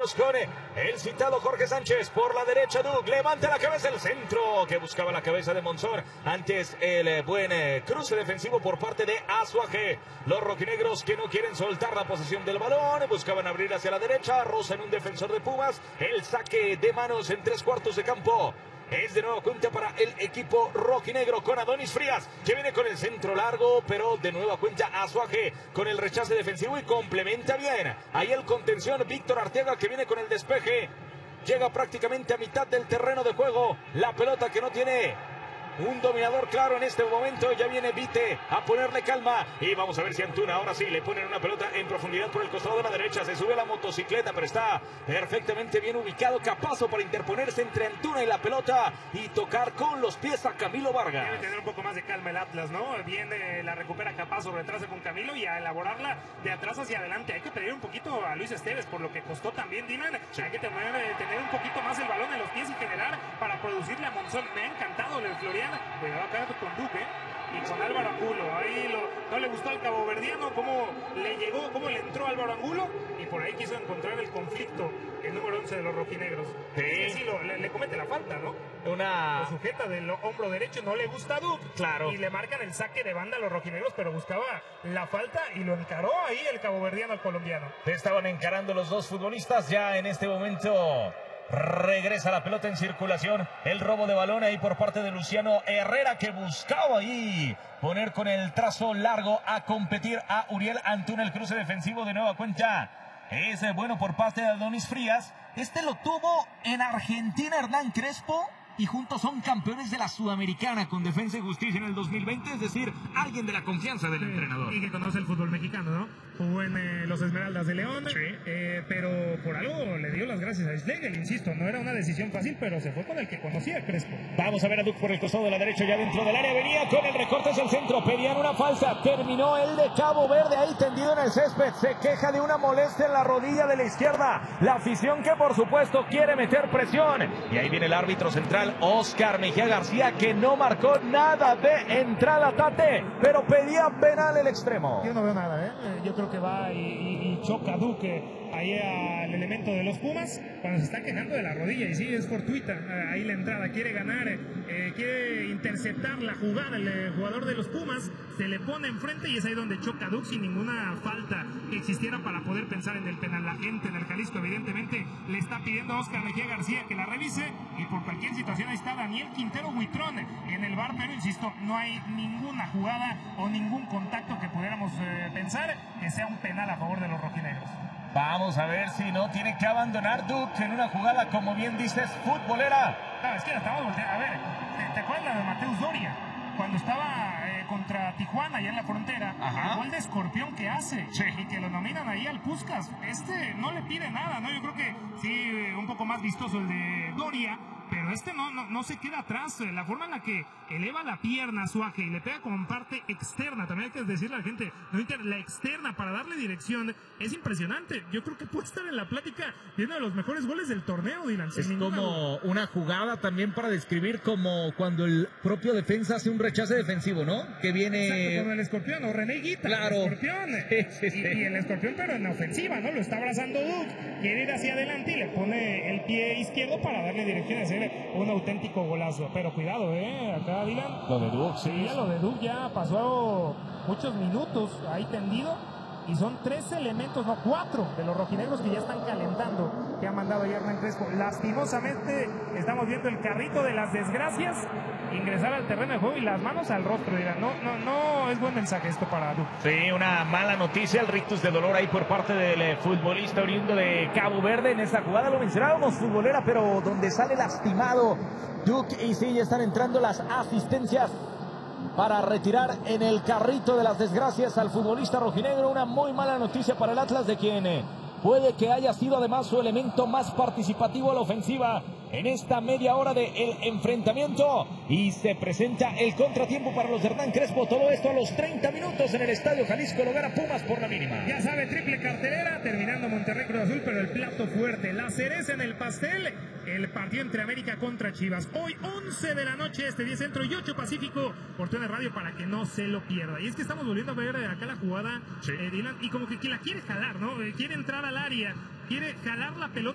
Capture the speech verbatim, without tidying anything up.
rojinegros con el citado Jorge Sánchez por la derecha. Duke levanta la cabeza, el centro que buscaba la cabeza de Monzón. Antes el buen cruce defensivo por parte de Azuaje. Los rojinegros que no quieren soltar la posesión del balón, buscaban abrir hacia la derecha, rozan un defensor de Pumas. El saque de manos en tres cuartos de campo es de nuevo cuenta para el equipo rojinegro con Adonis Frías, que viene con el centro largo, pero de nueva cuenta Azuaje con el rechace defensivo y complementa bien. Ahí el contención Víctor Arteaga, que viene con el despeje. Llega prácticamente a mitad del terreno de juego. La pelota que no tiene un dominador claro en este momento. Ya viene Vite a ponerle calma. Y vamos a ver si Antuna ahora sí le ponen una pelota en profundidad por el costado de la derecha. Se sube la motocicleta, pero está perfectamente bien ubicado Capazo para interponerse entre Antuna y la pelota y tocar con los pies a Camilo Vargas. Debe tener un poco más de calma el Atlas, ¿no? Viene, la recupera Capazo, retrasa con Camilo y a elaborarla de atrás hacia adelante. Hay que pedir un poquito a Luis Esteves por lo que costó también, Dylan. Sí. Hay que tener, tener un poquito más el balón en los pies y generar para producirle a Monzón. Me ha encantado el Florian. Cuidado acá con Duque y con Álvaro Angulo. Ahí lo, no le gustó al caboverdiano cómo le llegó, cómo le entró Álvaro Angulo, y por ahí quiso encontrar el conflicto el número once de los rojinegros. Sí, es que sí lo, le, le comete la falta, ¿no? Una... Lo sujeta del hombro derecho, no le gusta a Duque. Claro. Y le marcan el saque de banda a los rojinegros, pero buscaba la falta y lo encaró ahí el caboverdiano al colombiano. Estaban encarando los dos futbolistas ya en este momento. Regresa la pelota en circulación. El robo de balón ahí por parte de Luciano Herrera, que buscaba ahí poner con el trazo largo a competir a Uriel Antuna. El cruce defensivo de nueva cuenta es bueno por parte de Adonis Frías. Este lo tuvo en Argentina Hernán Crespo y juntos son campeones de la Sudamericana con Defensa y Justicia en el dos mil veinte, es decir, alguien de la confianza del sí, entrenador. Y que conoce el fútbol mexicano, ¿no? Jugó en eh, los Esmeraldas de León, sí. eh, pero por algo le dio las gracias a Schlegel, insisto, no era una decisión fácil, pero se fue con el que conocía a Crespo. Vamos a ver a Duke por el costado de la derecha, ya dentro del área, venía con el recorte hacia el centro, pedían una falsa, terminó el de Cabo Verde ahí tendido en el césped, se queja de una molestia en la rodilla de la izquierda, la afición que por supuesto quiere meter presión, y ahí viene el árbitro central, Oscar Mejía García, que no marcó nada de entrada Tate, pero pedía penal el extremo. Yo no veo nada, ¿eh? Yo creo que va y, y, y choca Duque ahí al elemento de los Pumas cuando se está quejando de la rodilla, y sí, es fortuita ahí la entrada, quiere ganar, eh, quiere interceptar la jugada el eh, jugador de los Pumas, se le pone enfrente y es ahí donde choca Duque sin ninguna falta que existiera para poder pensar en el penal. La gente del Jalisco evidentemente le está pidiendo a Oscar Mejía García que la revise, y por cualquier situación ahí está Daniel Quintero Huitrón en el V A R, pero insisto, no hay ninguna jugada o ningún contacto que pudiéramos eh, pensar que sea un penal a favor de los rojinegros. Vamos a ver si no tiene que abandonar Duque en una jugada, como bien dices, futbolera. No, es que la estamos volteando. A ver, ¿te, te acuerdas la de Mateus Doria? Cuando estaba eh, contra Tijuana, allá en la frontera, Ajá. el gol de escorpión que hace, sí. y que lo nominan ahí al Puskás. Este no le pide nada, ¿no? Yo creo que sí, un poco más vistoso el de Doria, pero este no, no, no se queda atrás. La forma en la que eleva la pierna a Azuaje y le pega con parte externa, también hay que decirle a la gente, no inter, la externa para darle dirección, es impresionante. Yo creo que puede estar en la plática de uno de los mejores goles del torneo, Dylan. Es como una jugada también para describir como cuando el propio defensa hace un rechace defensivo, ¿no? Que viene... Exacto, como el escorpión, o René Guita, claro. el escorpión. Sí, sí, sí. Y, y el escorpión, pero en la ofensiva, ¿no? Lo está abrazando Duke, quiere ir hacia adelante y le pone el pie izquierdo para darle dirección a hacer un auténtico golazo. Pero cuidado, ¿eh? Acá, Dylan. Lo de Duke, sí. Sí, ya lo de Duke ya pasó muchos minutos ahí tendido. Y son tres elementos, no, cuatro de los rojinegros que ya están calentando, que ha mandado ayer Hernán Crespo. Lastimosamente estamos viendo el carrito de las desgracias ingresar al terreno de juego y las manos al rostro. Dirán, no, no, no es buen mensaje esto para Duque. Sí, una mala noticia, el rictus de dolor ahí por parte del eh, futbolista oriundo de Cabo Verde. En esta jugada lo mencionábamos, futbolera, pero donde sale lastimado Duque, y sí, ya están entrando las asistencias para retirar en el carrito de las desgracias al futbolista rojinegro. Una muy mala noticia para el Atlas, de quien eh, puede que haya sido además su elemento más participativo a la ofensiva en esta media hora del enfrentamiento, y se presenta el contratiempo para los de Hernán Crespo. Todo esto a los treinta minutos en el Estadio Jalisco. Lo gana Pumas por la mínima. Ya sabe, triple cartelera, terminando Monterrey Cruz Azul, pero el plato fuerte, la cereza en el pastel, el partido entre América contra Chivas. Hoy once de la noche, este diez Centro y ocho Pacífico, por T N Radio, para que no se lo pierda. Y es que estamos volviendo a ver acá la jugada, sí. eh, Dylan, y como que, que la quiere jalar, ¿no? Eh, quiere entrar al área, quiere jalar la pelota.